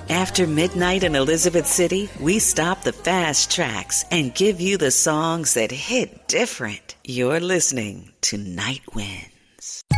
After midnight in Elizabeth City, we stop the fast tracks and give you the songs that hit different. You're listening to Night Winds.